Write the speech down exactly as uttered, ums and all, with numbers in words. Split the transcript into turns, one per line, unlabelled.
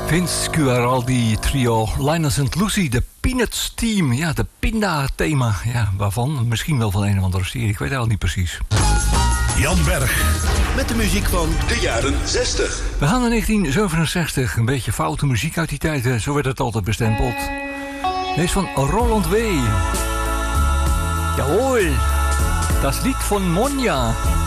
Vince Guaraldi trio, Linus and Lucy, de Peanuts Team. Ja, de Pinda-thema. Ja, waarvan? Misschien wel van een of andere serie. Ik weet het al niet precies.
Jan Berg. Met de muziek van de jaren zestig.
We gaan naar negentien zevenenzestig. Een beetje foute muziek uit die tijd. Zo werd het altijd bestempeld. Deze van Roland W. Jawohl. Das Lied von Monja.